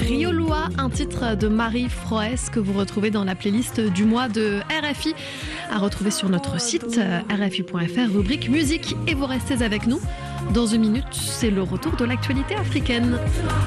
Rioloa, un titre de Marie Froès que vous retrouvez dans la playlist du mois de RFI, à retrouver sur notre site rfi.fr, rubrique musique. Et vous restez avec nous. Dans une minute, c'est le retour de l'actualité africaine.